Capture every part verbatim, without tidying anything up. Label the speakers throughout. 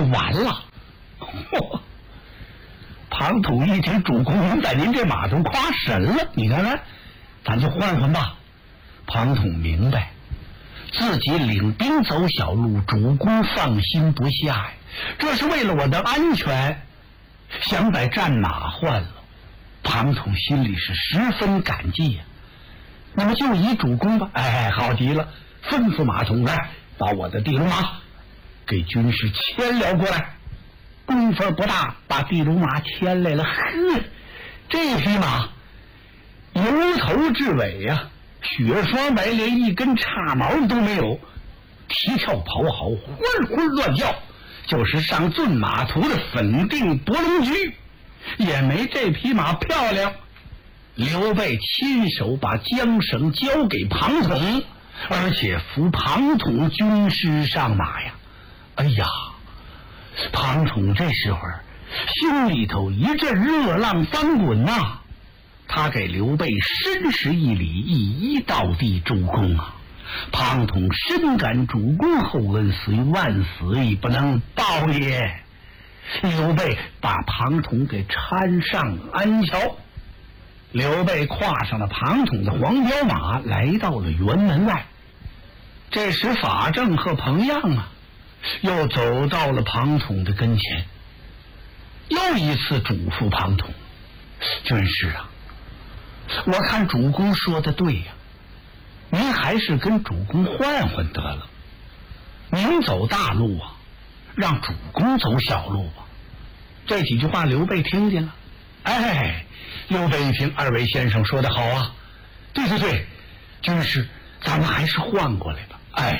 Speaker 1: 完了。嚯！庞统一听主公明白，您这马都夸神了，你看看，咱就换换吧。庞统明白，自己领兵走小路，主公放心不下呀，这是为了我的安全，想把战马换了。庞统心里是十分感激呀。那么就依主公吧。哎，好极了，吩咐马童来，把我的地卢马给军士牵了过来。功夫不大，把地卢马牵来了。呵，这匹马由头至尾呀、啊，雪霜白，连一根叉毛都没有，蹄跳跑好，浑浑乱叫，就是上骏马图的粉定夺龙驹也没这匹马漂亮。刘备亲手把缰绳交给庞统，而且扶庞统军师上马呀。哎呀，庞统这时候心里头一阵热浪翻滚呐、啊，他给刘备深施一礼，一一道地：主公啊，庞统深感主公厚恩，虽万死亦不能报也。刘备把庞统给搀上安桥，刘备跨上了庞统的黄骠马，来到了辕门外。这时法正和彭样啊又走到了庞统的跟前，又一次嘱咐庞统：军师啊，我看主公说的对呀、啊，您还是跟主公换换得了。您走大路啊，让主公走小路吧。这几句话刘备听见了。哎，刘备一听，二位先生说得好啊，对对对，军师，咱们还是换过来吧。哎，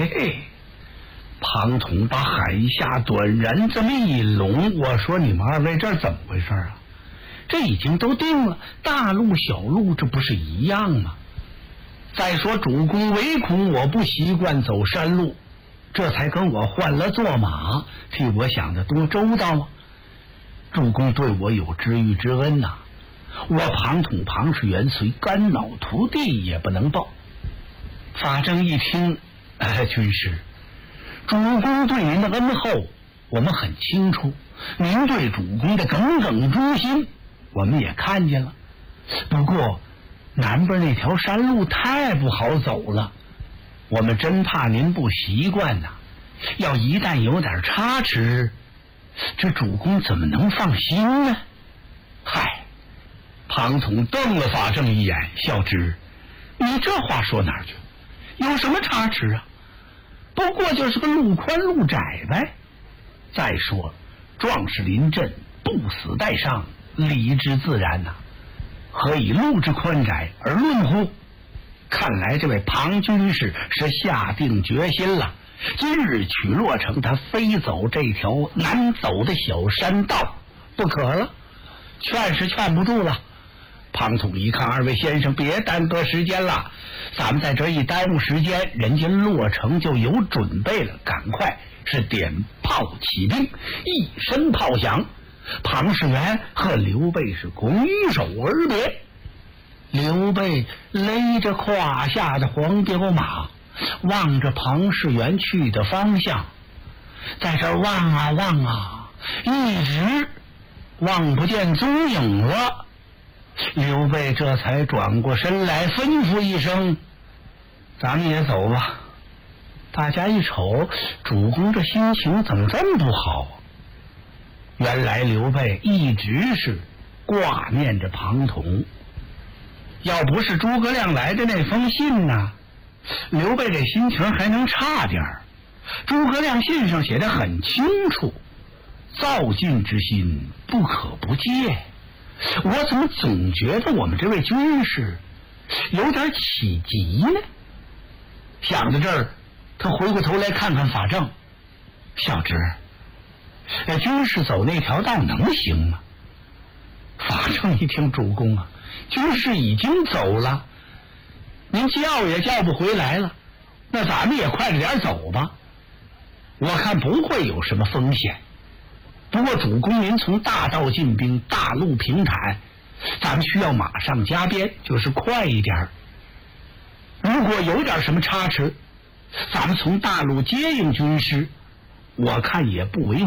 Speaker 1: 庞统把海下短髯这么一拢，我说你们二位这怎么回事啊？这已经都定了，大路小路这不是一样吗？再说主公唯恐我不习惯走山路，这才跟我换了坐马，替我想的多周到啊。主公对我有知遇之恩呐、啊，我庞统庞士元虽肝脑涂地也不能报。法正一听，哎，军师，主公对您的恩厚我们很清楚，您对主公的耿耿忠心我们也看见了，不过南边那条山路太不好走了，我们真怕您不习惯呐、啊，要一旦有点差池，这主公怎么能放心呢？嗨，庞统瞪了法正一眼，笑之：你这话说哪儿去？有什么差池啊？不过就是个路宽路窄呗。再说壮士临阵，不死带伤，理之自然呐、啊，何以路之宽窄而论乎？看来这位庞军士是下定决心了，今日取洛城，他非走这条难走的小山道不可了，劝是劝不住了。庞统一看，二位先生别耽搁时间了，咱们在这一耽误时间，人家洛城就有准备了，赶快是点炮起兵，一声炮响，庞士元和刘备是拱手而别。刘备勒着胯下的黄骠马，望着庞士元去的方向，在这望啊望啊，一直望不见踪影了。刘备这才转过身来，吩咐一声：咱们也走吧。大家一瞅，主公这心情怎么这么不好啊？原来刘备一直是挂念着庞统，要不是诸葛亮来的那封信呢，刘备这心情还能差点儿。诸葛亮信上写得很清楚，造进之心不可不戒。我怎么总觉得我们这位军士有点起急呢？想到这儿，他回过头来看看法正，小侄，这军士走那条道能行吗？法正一听，主公啊，军士已经走了，您叫也叫不回来了，那咱们也快着点走吧。我看不会有什么风险。不过主公您从大道进兵，大路平坦，咱们需要马上加鞭，就是快一点。如果有点什么差池，咱们从大路接应军师，我看也不为